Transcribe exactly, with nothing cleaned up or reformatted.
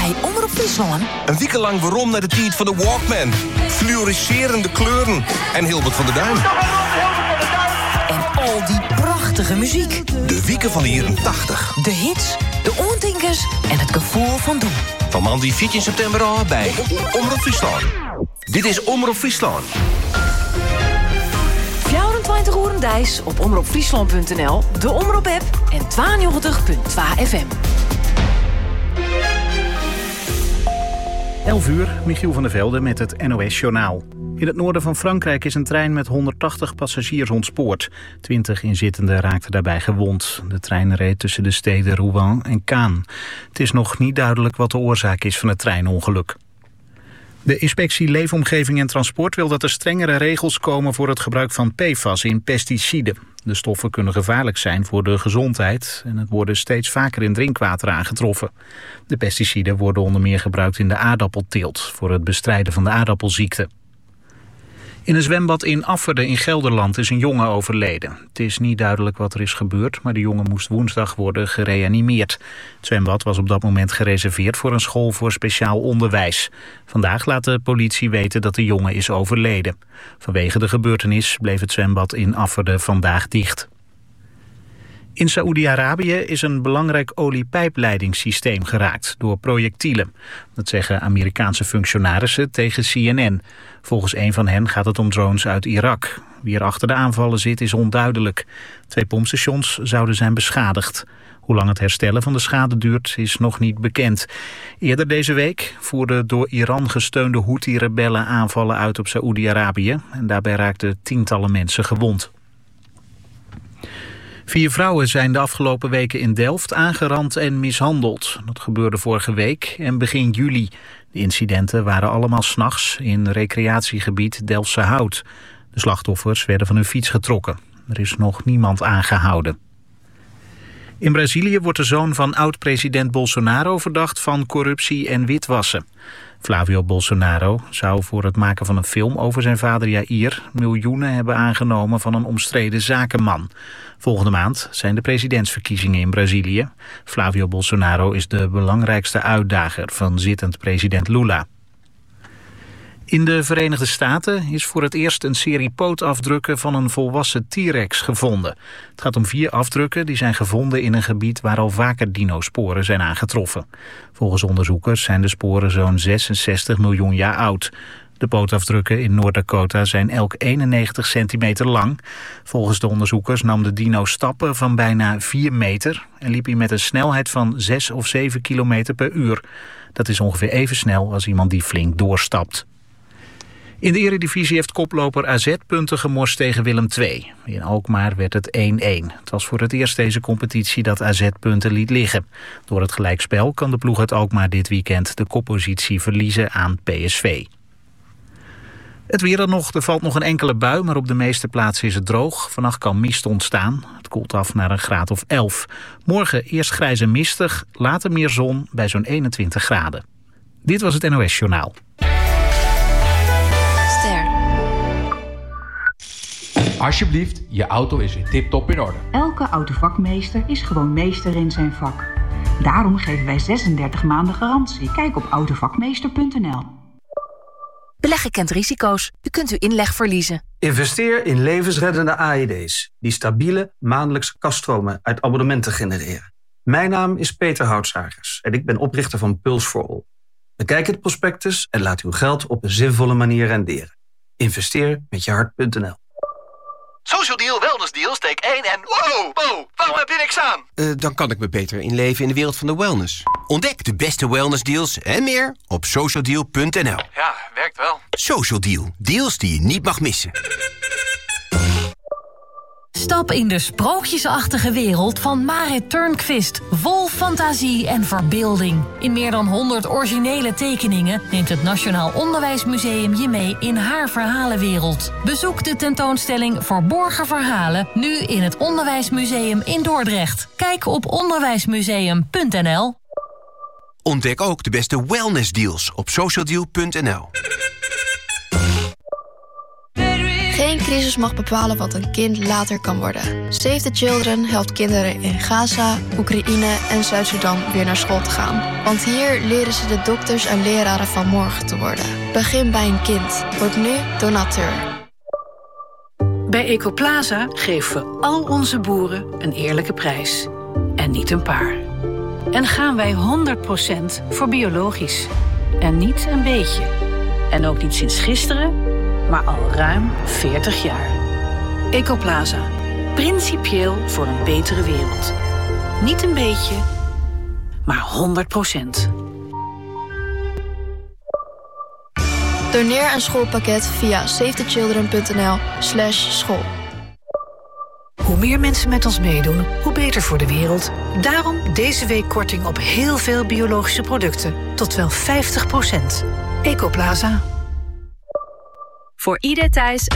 bij Omroep Friesland. Een week lang waarom naar de tijd van de Walkman. Fluoriserende kleuren en Hilbert van der Duin. En al die prachtige muziek. De wieken van de jaren tachtig. De hits, de oortinkers en het gevoel van doen. Van man die veertien september al bij Omroep Friesland. Dit is Omroep Friesland. vierentwintig uur dijs op omroepfriesland punt n l, de Omroep-app en tweeënnegentig punt twee F M. elf uur, Michiel van der Velde met het N O S-journaal. In het noorden van Frankrijk is een trein met honderdtachtig passagiers ontspoord. twintig inzittenden raakten daarbij gewond. De trein reed tussen de steden Rouen en Caen. Het is nog niet duidelijk wat de oorzaak is van het treinongeluk. De inspectie Leefomgeving en Transport wil dat er strengere regels komen voor het gebruik van P F A S in pesticiden. De stoffen kunnen gevaarlijk zijn voor de gezondheid en het worden steeds vaker in drinkwater aangetroffen. De pesticiden worden onder meer gebruikt in de aardappelteelt voor het bestrijden van de aardappelziekte. In een zwembad in Afferden in Gelderland is een jongen overleden. Het is niet duidelijk wat er is gebeurd, maar de jongen moest woensdag worden gereanimeerd. Het zwembad was op dat moment gereserveerd voor een school voor speciaal onderwijs. Vandaag laat de politie weten dat de jongen is overleden. Vanwege de gebeurtenis bleef het zwembad in Afferden vandaag dicht. In Saoedi-Arabië is een belangrijk oliepijpleidingssysteem geraakt door projectielen. Dat zeggen Amerikaanse functionarissen tegen C N N. Volgens een van hen gaat het om drones uit Irak. Wie er achter de aanvallen zit is onduidelijk. Twee pompstations zouden zijn beschadigd. Hoe lang het herstellen van de schade duurt is nog niet bekend. Eerder deze week voerden door Iran gesteunde Houthi-rebellen aanvallen uit op Saoedi-Arabië. En daarbij raakten tientallen mensen gewond. Vier vrouwen zijn de afgelopen weken in Delft aangerand en mishandeld. Dat gebeurde vorige week en begin juli. De incidenten waren allemaal 's nachts in recreatiegebied Delftse Hout. De slachtoffers werden van hun fiets getrokken. Er is nog niemand aangehouden. In Brazilië wordt de zoon van oud-president Bolsonaro verdacht van corruptie en witwassen. Flavio Bolsonaro zou voor het maken van een film over zijn vader Jair miljoenen hebben aangenomen van een omstreden zakenman. Volgende maand zijn de presidentsverkiezingen in Brazilië. Flavio Bolsonaro is de belangrijkste uitdager van zittend president Lula. In de Verenigde Staten is voor het eerst een serie pootafdrukken van een volwassen T-Rex gevonden. Het gaat om vier afdrukken die zijn gevonden in een gebied waar al vaker dinosporen zijn aangetroffen. Volgens onderzoekers zijn de sporen zo'n zesenzestig miljoen jaar oud. De pootafdrukken in Noord-Dakota zijn elk eenennegentig centimeter lang. Volgens de onderzoekers nam de dino stappen van bijna vier meter en liep hij met een snelheid van zes of zeven kilometer per uur. Dat is ongeveer even snel als iemand die flink doorstapt. In de Eredivisie heeft koploper A Z punten gemorst tegen Willem twee. In Alkmaar werd het één-één. Het was voor het eerst deze competitie dat A Z punten liet liggen. Door het gelijkspel kan de ploeg uit Alkmaar dit weekend de koppositie verliezen aan P S V. Het weer dan nog. Er valt nog een enkele bui, maar op de meeste plaatsen is het droog. Vannacht kan mist ontstaan. Het koelt af naar een graad of elf. Morgen eerst grijs en mistig, later meer zon bij zo'n eenentwintig graden. Dit was het N O S-journaal. Alsjeblieft, je auto is weer tip-top in orde. Elke autovakmeester is gewoon meester in zijn vak. Daarom geven wij zesendertig maanden garantie. Kijk op autovakmeester punt n l. Beleggen kent risico's. U kunt uw inleg verliezen. Investeer in levensreddende A E D's... die stabiele maandelijkse kaststromen uit abonnementen genereren. Mijn naam is Peter Houtzagers en ik ben oprichter van Pulse for All. Bekijk het prospectus en laat uw geld op een zinvolle manier renderen. Investeer met je hart punt n l. Social Deal, Wellness Deal, steek één en... Wow, wow, waarom heb je niks aan? Uh, dan kan ik me beter inleven in de wereld van de wellness. Ontdek de beste wellness deals en meer op social deal punt n l. Ja, werkt wel. Social Deal, deals die je niet mag missen. Stap in de sprookjesachtige wereld van Marit Turnquist. Vol fantasie en verbeelding. In meer dan honderd originele tekeningen neemt het Nationaal Onderwijsmuseum je mee in haar verhalenwereld. Bezoek de tentoonstelling Verborgen Verhalen nu in het Onderwijsmuseum in Dordrecht. Kijk op onderwijsmuseum punt n l. Ontdek ook de beste wellness deals op social deal punt n l. Geen crisis mag bepalen wat een kind later kan worden. Save the Children helpt kinderen in Gaza, Oekraïne en Zuid-Sudan weer naar school te gaan. Want hier leren ze de dokters en leraren van morgen te worden. Begin bij een kind. Word nu donateur. Bij Ecoplaza geven we al onze boeren een eerlijke prijs. En niet een paar. En gaan wij honderd procent voor biologisch. En niet een beetje. En ook niet sinds gisteren, maar al ruim veertig jaar. Ecoplaza. Principieel voor een betere wereld. Niet een beetje, maar honderd procent. Doneer een schoolpakket via savethechildren.nl slash school. Hoe meer mensen met ons meedoen, hoe beter voor de wereld. Daarom deze week korting op heel veel biologische producten. Tot wel vijftig procent. Ecoplaza. Voor ieder thuis